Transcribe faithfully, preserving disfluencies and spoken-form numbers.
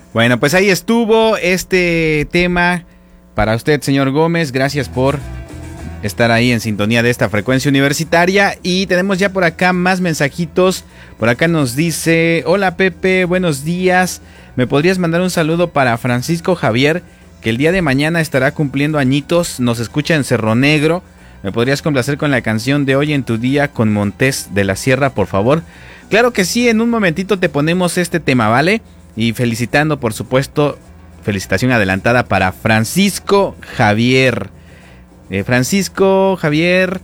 Bueno, pues ahí estuvo este tema para usted, señor Gómez. Gracias por estar ahí en sintonía de esta frecuencia universitaria. Y tenemos ya por acá más mensajitos. Por acá nos dice: hola Pepe, buenos días. ¿Me podrías mandar un saludo para Francisco Javier, que el día de mañana estará cumpliendo añitos? Nos escucha en Cerro Negro. ¿Me podrías complacer con la canción de Hoy en tu Día con Montés de la Sierra, por favor? Claro que sí, en un momentito te ponemos este tema, ¿vale? Y felicitando, por supuesto, felicitación adelantada para Francisco Javier. Eh, Francisco Javier,